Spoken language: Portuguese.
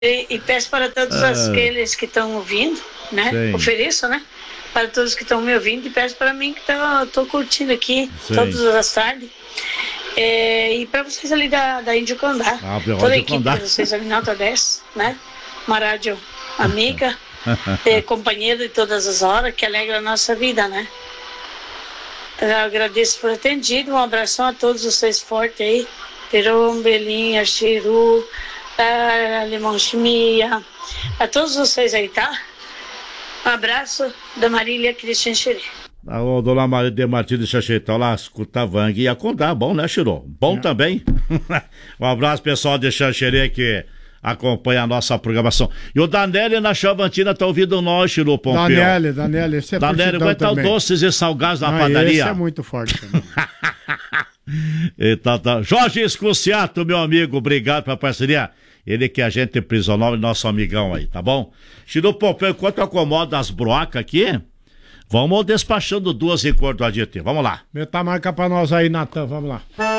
E peço para todos aqueles que estão ouvindo, né? Sim. Ofereço, né? Para todos que estão me ouvindo e peço para mim que estou curtindo aqui todas as tardes. E para vocês ali da Índio Condá, toda a equipe de vocês ali, nota 10, né? Uma rádio amiga, companheira de todas as horas, que alegra a nossa vida, né? Eu agradeço por atendido, um abração a todos vocês fortes aí, Peron, Belinha, Chiru, Limão Chimia, a todos vocês aí, tá? Um abraço da Marília Cristian Xerê. A dona Maria de Martins de Xaxetão lá, escuta Vang e a Condá, bom, né, Chiru? Bom também. Um abraço, pessoal de Xaxerê que acompanha a nossa programação. E o Danelli na Chavantina tá ouvindo nós, Chiru Pompeu. Danelli, esse é Danelli, vai estar doces e salgados na padaria. Esse é muito forte também. Tá. Jorge Escuciato, meu amigo, obrigado pela parceria. Ele que a gente prisional, nosso amigão aí, tá bom? Chiru Pompeu, enquanto acomoda as broacas aqui, vamos despachando duas em cor do ADT. Vamos lá. Meta a marca pra nós aí, Natan, vamos lá.